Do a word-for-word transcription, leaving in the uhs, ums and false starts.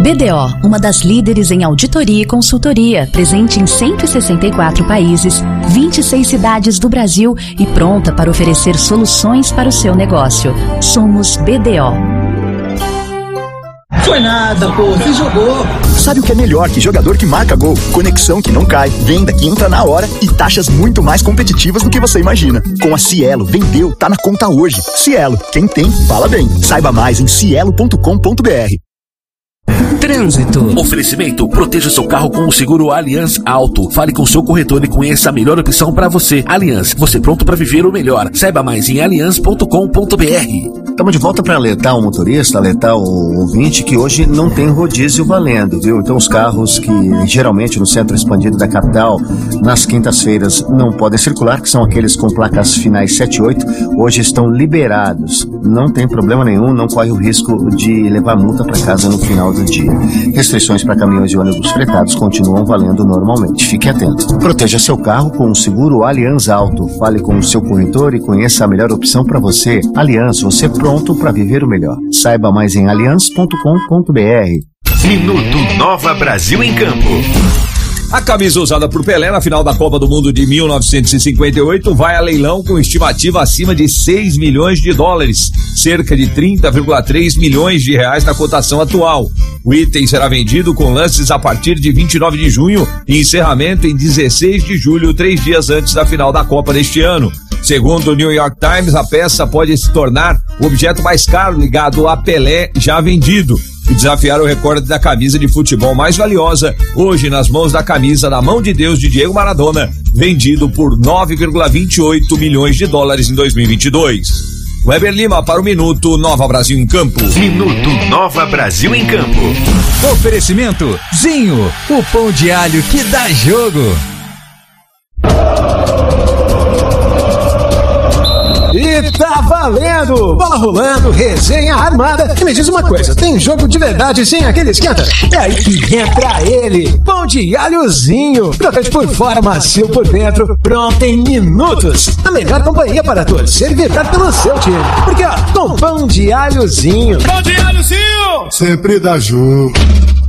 B D O, uma das líderes em auditoria e consultoria, presente em cento e sessenta e quatro países, vinte e seis cidades do Brasil e pronta para oferecer soluções para o seu negócio. Somos B D O. Foi nada, pô, você jogou. Sabe o que é melhor que jogador que marca gol? Conexão que não cai, venda que entra na hora e taxas muito mais competitivas do que você imagina. Com a Cielo, vendeu, tá na conta hoje. Cielo, quem tem, fala bem. Saiba mais em cielo ponto com ponto b r. Trânsito. Oferecimento: proteja seu carro com o seguro Allianz Auto. Fale com seu corretor e conheça a melhor opção para você. Allianz, você pronto para viver o melhor. Saiba mais em allianz ponto com ponto b r. Estamos de volta para alertar o motorista, alertar o ouvinte que hoje não tem rodízio valendo, viu? Então os carros que geralmente no centro expandido da capital, nas quintas-feiras, não podem circular, que são aqueles com placas finais sete e oito, hoje estão liberados. Não tem problema nenhum, não corre o risco de levar multa para casa no final do dia. Restrições para caminhões e ônibus fretados continuam valendo normalmente. Fique atento. Proteja seu carro com o seguro Allianz Auto. Fale com o seu corretor e conheça a melhor opção para você. Allianz, você pronto para viver o melhor. Saiba mais em allianz ponto com ponto b r. Minuto Nova Brasil em Campo. A camisa usada por Pelé na final da Copa do Mundo de mil novecentos e cinquenta e oito vai a leilão com estimativa acima de seis milhões de dólares, cerca de trinta vírgula três milhões de reais na cotação atual. O item será vendido com lances a partir de vinte e nove de junho e encerramento em dezesseis de julho, três dias antes da final da Copa deste ano. Segundo o New York Times, a peça pode se tornar o objeto mais caro ligado a Pelé já vendido e desafiar o recorde da camisa de futebol mais valiosa, hoje nas mãos da camisa da mão de Deus de Diego Maradona, vendido por nove vírgula vinte e oito milhões de dólares em dois mil e vinte e dois. Weber Lima para o Minuto Nova Brasil em Campo. Minuto Nova Brasil em Campo. Oferecimento Zinho, o pão de alho que dá jogo. E tá valendo! Bola rolando, resenha armada. E me diz uma coisa, tem jogo de verdade sem aquele esquenta? É aí que entra ele, pão de alhozinho. Crocante por fora, macio por dentro, pronto em minutos. A melhor companhia para torcer e vibrar pelo seu time. Porque ó, com pão de alhozinho. Pão de alhozinho! Sempre dá jogo.